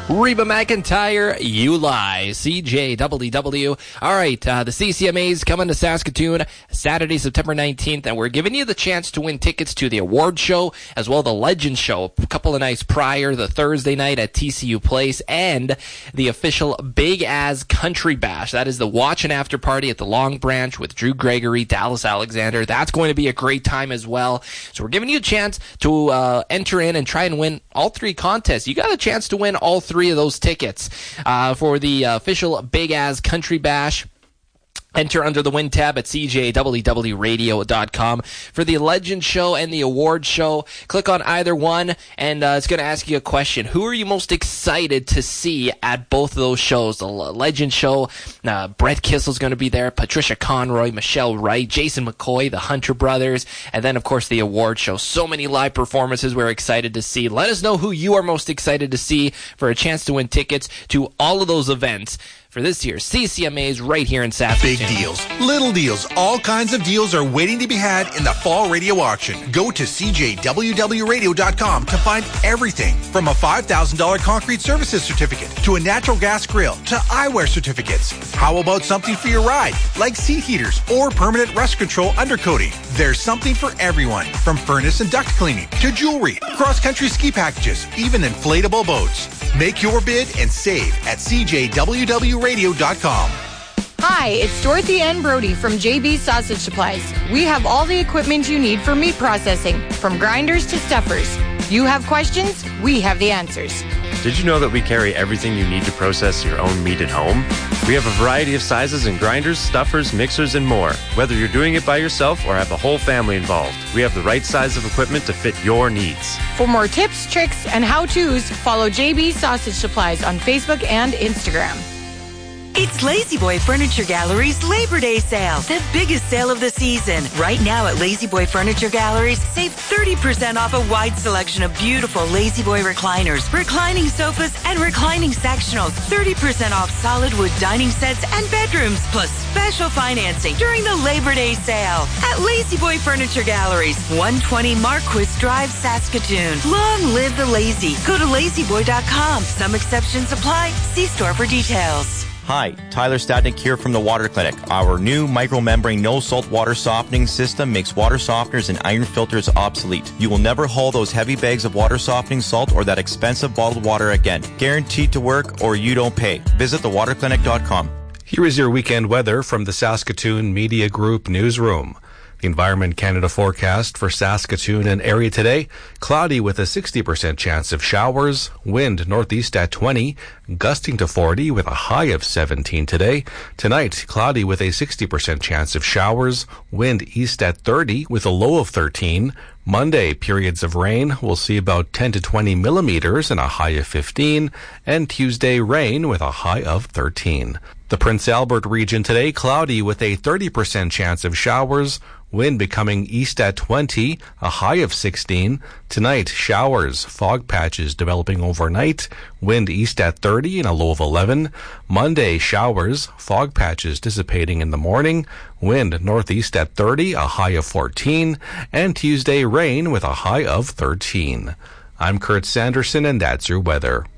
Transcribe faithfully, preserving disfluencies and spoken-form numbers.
Reba McEntire, You Lie, C J W W. All right, uh, the C C M A's coming to Saskatoon Saturday, September nineteenth, and we're giving you the chance to win tickets to the award show, as well as the Legend Show, a couple of nights prior, the Thursday night at T C U Place, and the official Big As Country Bash. That is the watch and after party at the Long Branch with Drew Gregory, Dallas Alexander. That's going to be a great time as well. So we're giving you a chance to uh, enter in and try and win all three contests. You got a chance to win all three of those tickets uh, for the uh, official Big As Country Bash. Enter under the Win tab at C J W W radio dot com. For the Legend Show and the Award Show, click on either one, and uh, it's going to ask you a question. Who are you most excited to see at both of those shows? The Legend Show, uh, Brett Kissel's going to be there, Patricia Conroy, Michelle Wright, Jason McCoy, the Hunter Brothers, and then, of course, the Award Show. So many live performances we're excited to see. Let us know who you are most excited to see for a chance to win tickets to all of those events for this year's C C M A's right here in Saskatoon. Big deals, little deals, all kinds of deals are waiting to be had in the fall radio auction. Go to C J W W radio dot com to find everything from a five thousand dollars concrete services certificate to a natural gas grill to eyewear certificates. How about something for your ride, like seat heaters or permanent rust control undercoating? There's something for everyone, from furnace and duct cleaning to jewelry, cross-country ski packages, even inflatable boats. Make your bid and save at C J W W radio dot com. Hi, it's Dorothy Ann Brody from J B Sausage Supplies. We have all the equipment you need for meat processing, from grinders to stuffers. You have questions, we have the answers. Did you know that we carry everything you need to process your own meat at home? We have a variety of sizes in grinders, stuffers, mixers, and more. Whether you're doing it by yourself or have the whole family involved, we have the right size of equipment to fit your needs. For more tips, tricks, and how-tos, follow J B Sausage Supplies on Facebook and Instagram. It's La-Z-Boy Furniture Gallery's Labor Day sale, the biggest sale of the season. Right now at La-Z-Boy Furniture Galleries, save thirty percent off a wide selection of beautiful La-Z-Boy recliners, reclining sofas, and reclining sectionals. thirty percent off solid wood dining sets and bedrooms, plus special financing during the Labor Day sale at La-Z-Boy Furniture Galleries, one twenty Marquis Drive, Saskatoon. Long live the lazy. Go to lazy boy dot com. Some exceptions apply. See store for details. Hi, Tyler Stadnick here from the Water Clinic. Our new micromembrane no-salt water softening system makes water softeners and iron filters obsolete. You will never haul those heavy bags of water softening salt or that expensive bottled water again. Guaranteed to work or you don't pay. Visit the water clinic dot com. Here is your weekend weather from the Saskatoon Media Group Newsroom. The Environment Canada forecast for Saskatoon and area today, cloudy with a sixty percent chance of showers, wind northeast at twenty, gusting to forty with a high of seventeen today. Tonight, cloudy with a sixty percent chance of showers, wind east at thirty with a low of thirteen. Monday, periods of rain. We'll see about ten to twenty millimeters and a high of fifteen. And Tuesday, rain with a high of thirteen. The Prince Albert region today, cloudy with a thirty percent chance of showers, wind becoming east at twenty, a high of sixteen. Tonight, showers, fog patches developing overnight, wind east at thirty and a low of eleven. Monday, showers, fog patches dissipating in the morning, wind northeast at thirty, a high of fourteen. And Tuesday, rain with a high of thirteen. I'm Kurt Sanderson, and that's your weather.